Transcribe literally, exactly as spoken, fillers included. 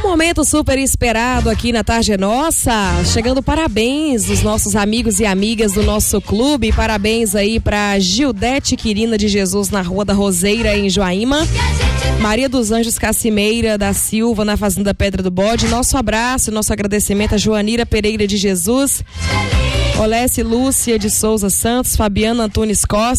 Momento super esperado aqui na Tarde Nossa, chegando parabéns dos nossos amigos e amigas do nosso clube, parabéns aí pra Gildete Quirina de Jesus na Rua da Roseira em Joaíma, Maria dos Anjos Cacimeira da Silva na Fazenda Pedra do Bode, nosso abraço, nosso agradecimento a Joanira Pereira de Jesus, Olesse Lúcia de Souza Santos, Fabiana Antunes Costa,